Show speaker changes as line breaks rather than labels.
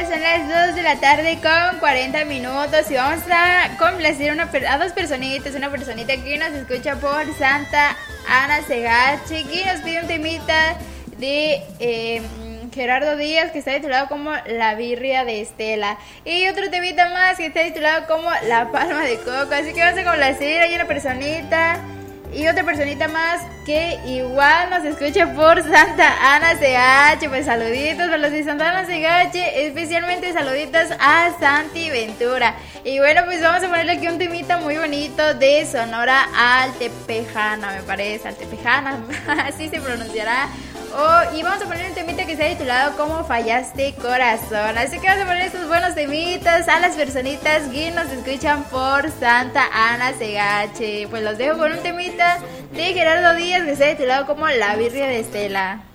son las 2 de la tarde con 40 minutos y vamos a complacer a dos personitas, una personita que nos escucha por Santa Ana Segache, que nos pide un temita de Gerardo Díaz, que está titulado como La Birria de Estela, y otro temita más que está titulado como La Palma de Coco. Así que vamos a complacer, hay una personita y otra personita más que igual nos escucha por Santa Ana CH. Pues saluditos para los de Santa Ana CH, especialmente saluditos a Santi Ventura. Y bueno, pues vamos a ponerle aquí un temita muy bonito de Sonora Altepejana, me parece, Altepejana, así se pronunciará. Y vamos a poner un temita que se ha titulado como Fallaste Corazón. Así que vamos a poner estos buenos temitas a las personitas que nos escuchan por Santa Ana Segache. Pues los dejo con un temita de Gerardo Díaz que se ha titulado como La Birria de Estela.